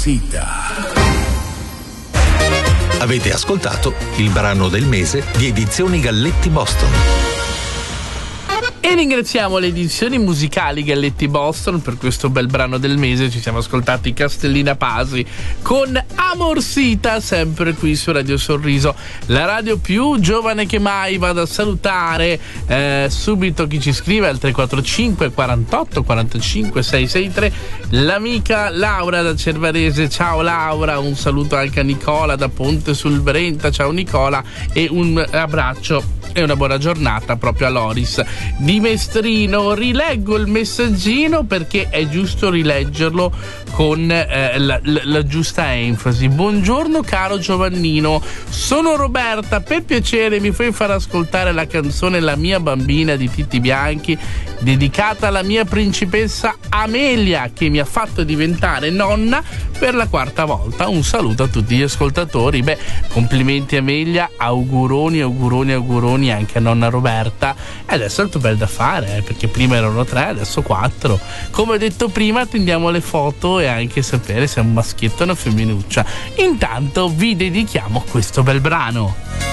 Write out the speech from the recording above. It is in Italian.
Amorsita. Avete ascoltato il brano del mese di Edizioni Galletti Boston. E ringraziamo le edizioni musicali Galletti Boston per questo bel brano del mese. Ci siamo ascoltati Castellina Pasi con Amorsita, sempre qui su Radio Sorriso, la radio più giovane che mai. Vado a salutare subito chi ci scrive al 345 48 45 663, l'amica Laura da Cervarese. Ciao Laura, un saluto anche a Nicola da Ponte sul Brenta. Ciao Nicola, e un abbraccio e una buona giornata proprio a Loris di Mestrino. Rileggo il messaggino perché è giusto rileggerlo con la giusta enfasi. Buongiorno caro Giovannino, sono Roberta, per piacere mi puoi far ascoltare la canzone La mia bambina di Titti Bianchi, dedicata alla mia principessa Amelia che mi ha fatto diventare nonna per la 4ª volta. Un saluto a tutti gli ascoltatori. Beh, complimenti Amelia, auguroni anche a nonna Roberta. E adesso è tutto bel da fare, perché prima erano 3, adesso 4. Come ho detto prima, attendiamo le foto e anche sapere se è un maschietto o una femminuccia. Intanto vi dedichiamo questo bel brano.